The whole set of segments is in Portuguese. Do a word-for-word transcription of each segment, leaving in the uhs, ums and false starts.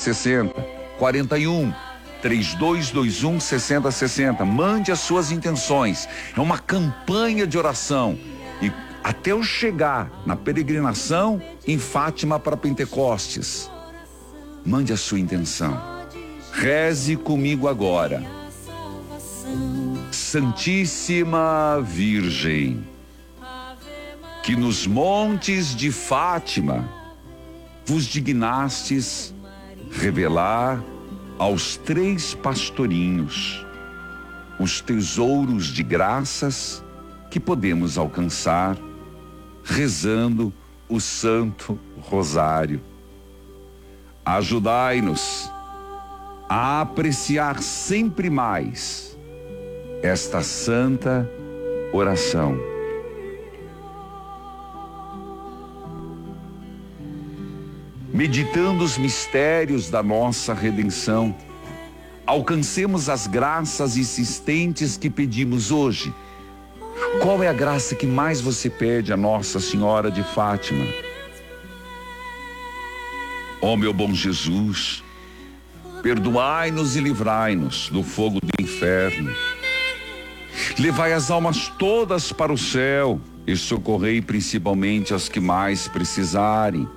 sessenta, quarenta e um, três dois dois um, sessenta sessenta. Mande as suas intenções. É uma campanha de oração. E até eu chegar na peregrinação em Fátima para Pentecostes, mande a sua intenção. Reze comigo agora. Santíssima Virgem, que nos montes de Fátima vos dignastes revelar aos três pastorinhos os tesouros de graças que podemos alcançar rezando o Santo Rosário. Ajudai-nos a apreciar sempre mais esta santa oração. Meditando os mistérios da nossa redenção, alcancemos as graças insistentes que pedimos hoje. Qual é a graça que mais você pede a Nossa Senhora de Fátima? Ó meu bom Jesus, perdoai-nos e livrai-nos do fogo do inferno. Levai as almas todas para o céu e socorrei principalmente as que mais precisarem.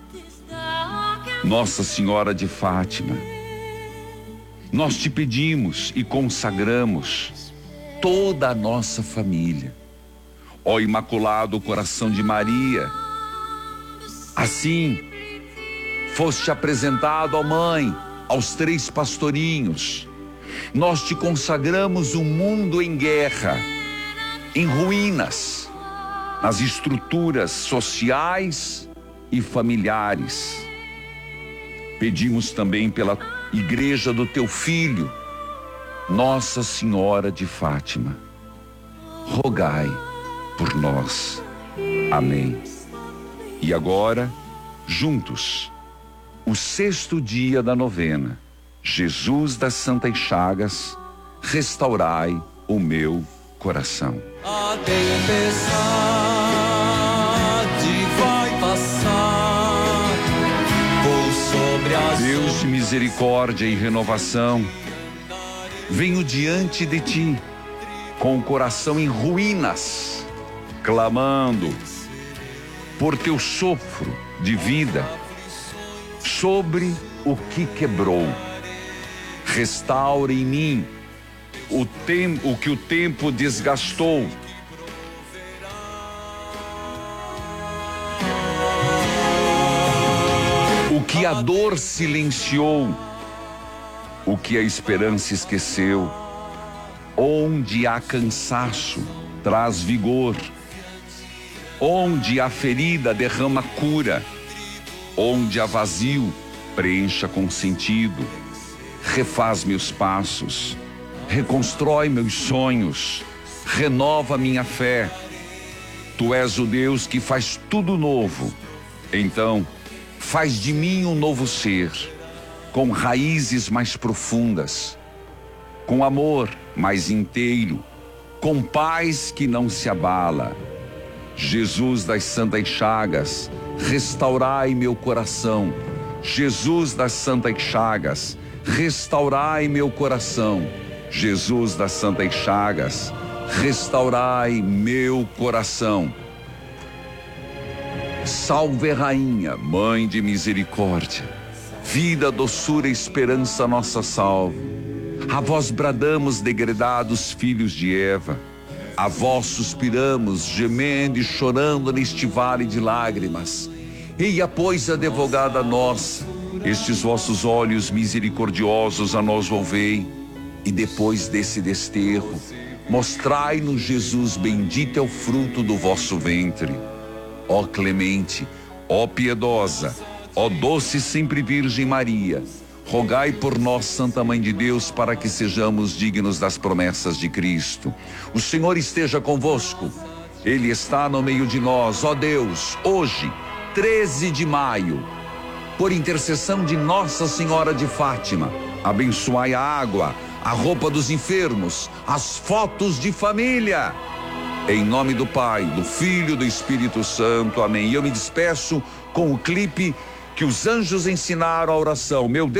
Nossa Senhora de Fátima, nós te pedimos e consagramos toda a nossa família. Ó Imaculado Coração de Maria, assim foste apresentado à mãe, aos três pastorinhos. Nós te consagramos um mundo em guerra, em ruínas, nas estruturas sociais e familiares. Pedimos também pela Igreja do teu Filho, Nossa Senhora de Fátima. Rogai por nós. Amém. E agora, juntos, o sexto dia da novena, Jesus das Santas Chagas, restaurai o meu coração. A tempestade vai passar por sobre as... Deus de misericórdia e renovação, venho diante de ti com o coração em ruínas, clamando por teu sopro de vida sobre o que quebrou. Restaure em mim o tempo, o que o tempo desgastou. O que a dor silenciou, o que a esperança esqueceu. Onde há cansaço, traz vigor. Onde há ferida, derrama cura. Onde há vazio, preencha com sentido. Refaz meus passos, reconstrói meus sonhos, renova minha fé. Tu és o Deus que faz tudo novo. Então, faz de mim um novo ser, com raízes mais profundas, com amor mais inteiro, com paz que não se abala. Jesus das Santas Chagas, restaurai meu coração. Jesus das Santas Chagas, restaurai meu coração. Jesus das Santas Chagas, restaurai meu coração. Salve Rainha, Mãe de Misericórdia, vida, doçura e esperança nossa salve. A vós bradamos, degredados filhos de Eva. A vós suspiramos, gemendo e chorando neste vale de lágrimas. Eia, pois, advogada nossa, estes vossos olhos misericordiosos a nós volvei, e depois desse desterro, mostrai-nos Jesus, bendito é o fruto do vosso ventre. Ó clemente, ó piedosa, ó doce sempre Virgem Maria, rogai por nós, Santa Mãe de Deus, para que sejamos dignos das promessas de Cristo. O Senhor esteja convosco, Ele está no meio de nós. Ó Deus, hoje, treze de maio, por intercessão de Nossa Senhora de Fátima, abençoai a água, a roupa dos enfermos, as fotos de família. Em nome do Pai, do Filho e do Espírito Santo. Amém. E eu me despeço com o clipe que os anjos ensinaram a oração. Meu Deus.